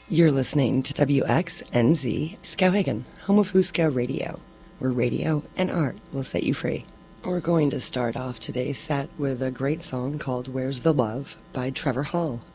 You're listening to WXNZ Skowhegan, home of Huska Radio, where radio and art will set you free. We're going to start off today's set with a great song called Where's the Love by Trevor Hall.